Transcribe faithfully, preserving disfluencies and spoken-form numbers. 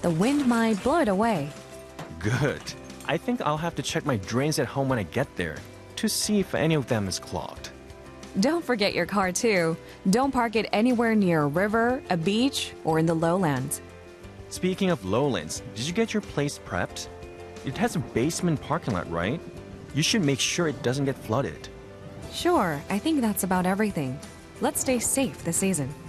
The wind might blow it away. Good. I think I'll have to check my drains at home when I get there to see if any of them is clogged. Don't forget your car too. Don't park it anywhere near a river, a beach, or in the lowlands. Speaking of lowlands, did you get your place prepped? It has a basement parking lot, right? You should make sure it doesn't get flooded. Sure, I think that's about everything. Let's stay safe this season.